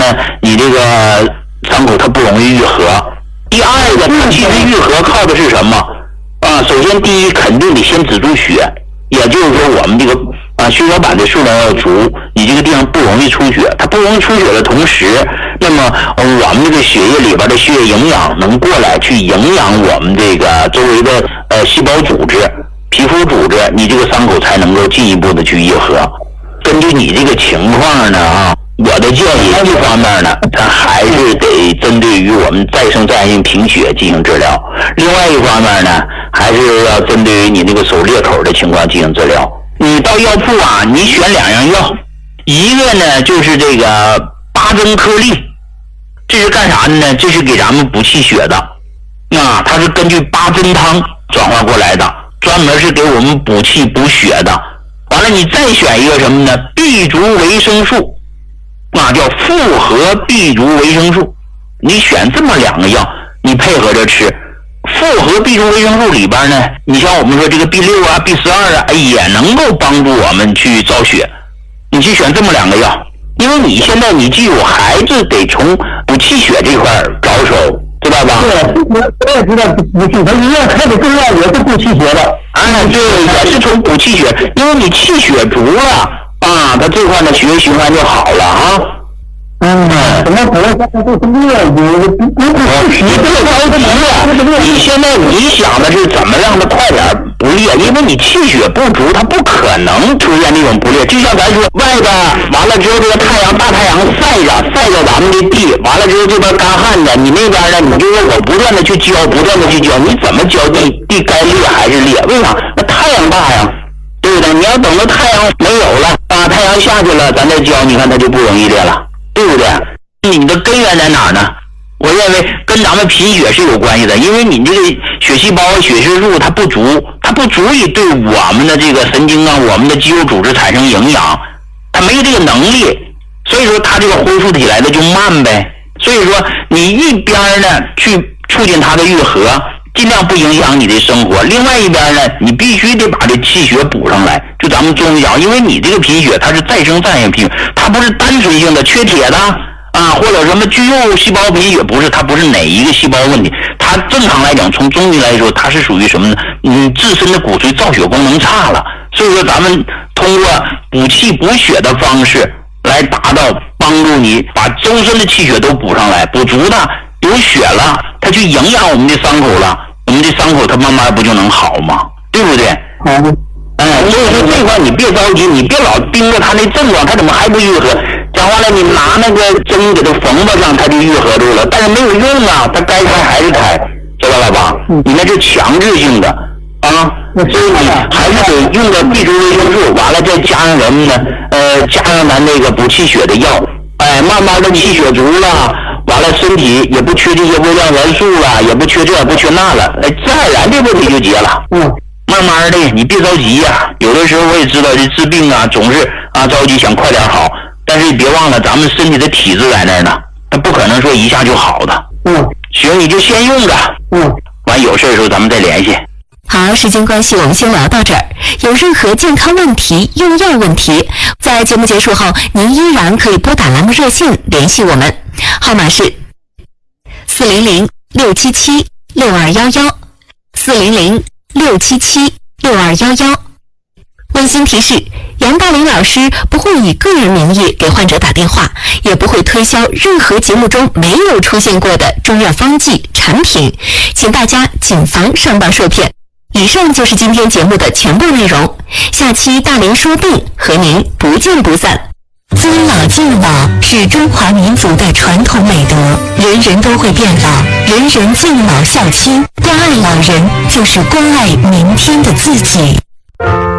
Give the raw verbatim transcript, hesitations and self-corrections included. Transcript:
呢，你这个伤口它不容易愈合。第二个，它其实愈合靠的是什么啊？首先第一肯定得先止住血，也就是说我们这个啊血小板的数量要足，你这个地方不容易出血。它不容易出血的同时，那么我们这个血液里边的血液营养能过来去营养我们这个周围的呃细胞组织、皮肤组织，你这个伤口才能够进一步的去愈合。根据你这个情况呢啊，我的建议一方面呢，它还是得针对于我们再生障碍性贫血进行治疗；另外一方面呢，还是要针对于你那个手裂口的情况进行治疗。你到药铺啊，你选两样药，一个呢就是这个八珍颗粒，这是干啥的呢？这是给咱们补气血的，啊，它是根据八珍汤转化过来的，专门是给我们补气补血的。完了，你再选一个什么呢？B 族维生素，啊，叫复合 B 族维生素。你选这么两个药，你配合着吃。复合 B 族维生素里边呢，你像我们说这个 B 六 啊 B 十二 啊，也能够帮助我们去造血。你去选这么两个药，因为你现在你记住，还是得从补气血这块着手，知道吧？ 对，我也知道补气，他医院开的中药也是补气血的。 哎，对，也是从补气血，因为你气血足了啊，它这块呢血液循环就好了啊。 嗯，怎么补？都是烈，你你你你这个着急啊！ 你现在你想的是怎么让它快点不裂？因为你气血不足，它不可能出现那种不裂。就像咱说外边完了之后，这个太阳大太阳晒着晒着咱们的地，完了之后这边干旱的，你那边呢，你就说我不断的去浇，不断的去浇，你怎么浇地地该裂还是裂？为啥？那太阳大呀，对不对？你要等到太阳没有了啊，太阳下去了，咱再浇，你看它就不容易裂了。对不对？你的根源在哪儿呢？我认为跟咱们贫血是有关系的，因为你这个血细胞、血色素它不足，它不足以对我们的这个神经啊、我们的肌肉组织产生营养，它没有这个能力，所以说它这个恢复起来的就慢呗。所以说你一边呢去促进它的愈合，尽量不影响你的生活；另外一边呢，你必须得把这气血补上来。就咱们中医讲，因为你这个贫血它是再生障碍性贫血，它不是单纯性的缺铁的啊，或者什么肌肉细胞贫血，不是，它不是哪一个细胞问题，它正常来讲，从中医来说，它是属于什么呢？你自身的骨髓造血功能差了，所以说咱们通过补气补血的方式来达到帮助你把周身的气血都补上来，补足的有血了，它去营养我们的伤口了，我们的伤口它慢慢不就能好吗？对不对？ 嗯。 哎，所以说这块你别着急，你别老盯着他那症状，他怎么还不愈合？讲话了，你拿那个针给他缝吧上，他就愈合住了，但是没有用啊，他该开还是开，知道了吧？你那是强制性的啊，所以你还是得用到 B 族维生素，完了再加上什么呢？呃，加上咱那个补气血的药，哎，慢慢的气血足了，完了身体也不缺这些微量元素了，也不缺这也不缺那了，哎，自然而然这问题就结了。 嗯。 慢慢的，你别着急呀、啊。有的时候我也知道，这治病啊，总是啊着急想快点好。但是别忘了，咱们身体的体质在那儿呢，它不可能说一下就好的。 嗯。 行，你就先用着。 嗯。 完有事的时候咱们再联系。 好，时间关系，我们先聊到这儿。有任何健康问题、用药问题，在节目结束后，您依然可以拨打栏目热线联系我们，号码是四零零六七七六二幺幺，四零零六七七六二幺幺。温馨提示：杨大林老师不会以个人名义给患者打电话，也不会推销任何节目中没有出现过的中药方剂产品，请大家谨防上当受骗。以上就是今天节目的全部内容，下期大林说病和您不见不散。尊老敬老是中华民族的传统美德，人人都会变老，人人敬老孝亲，关爱老人就是关爱明天的自己。